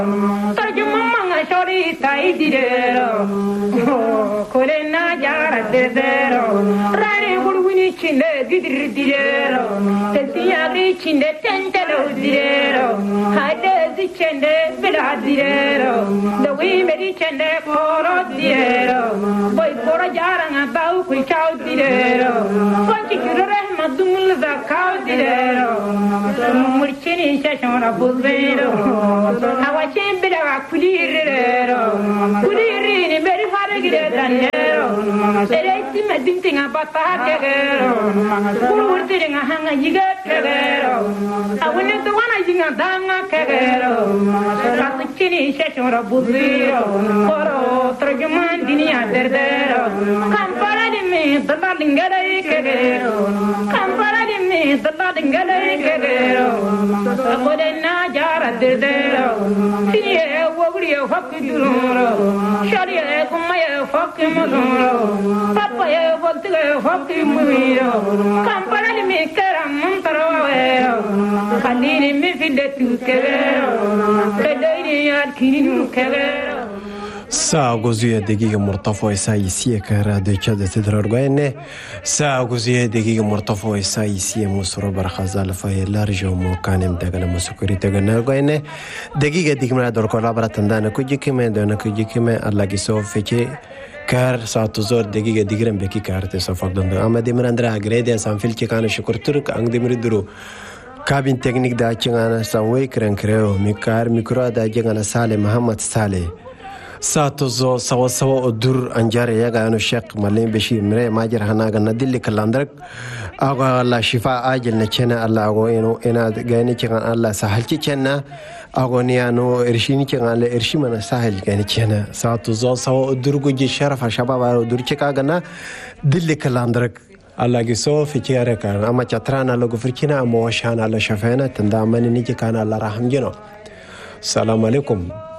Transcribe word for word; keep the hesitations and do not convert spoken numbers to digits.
Tarjumma shori tai direro kolena jara dedero rare burwini chinde gidir direro tesiya ri chinde tentelo direro hade zi chinde bila direro the we meri chinde poro direro boy poro jara nga bau ku chau direro konchi kirore madumul za kau direro murchini shashona buzero hawa chimbira kulirero kuliri ni beri fare gire danero eresi medinga papa kegero kulurti nga hanga yiga kegero awune to wana jinga danga kegero rasukini sheshora buziro oro trojuman dinia derdero kampara di me dalingere kegero kampara di me dalingere kegero kodena jara derdero finiye wogriye fakiduro shariye kumaye fakimuro papa ye voltige fakimuro kampara di me karam mantaro khandini me fide tu kegero bedini yakinu kegero ساعة جزئية دقيقة مرتفعة سايسية كرادة كذا تدرجينه ساعة جزئية دقيقة مرتفعة سايسية مصر برخازال فهي لارجة ومكان مدغنا مسكري تغنا جينه دقيقة دقيقة من دور كلا براتندانا كوجي كم دانا كوجي كم الله يسوع فيك كار ساعة زور دقيقة دقيقة بكي كار تسافر دندو أما دي مرندرا غريدة سامفيل كان شكر ترك عند دي مردرو كابين تكنيك دا چنانا ساموي كرن كريو ميكار ميكرو دا جنانا سالي محمد سالي ساتوزو سوا سوا ودور أنجاري يا أنو شق ملين بشي مري ماجر هناك ندلي كلاندرك أقول الله شفاء آجل نشنا الله أقول إنه إنا جاني كان الله سهل كنا أقول نيانو إرشيني كان الله إرشي من سهل جاني كنا ساتوزو سوا ودور جي شرف شباب ودور كنا دلي كلاندرك الله يسوع في كيارك أما تطرنا لو غفركنا أما وشان الله شفينا تندامني نيجي كان الله رحم جنو السلام عليكم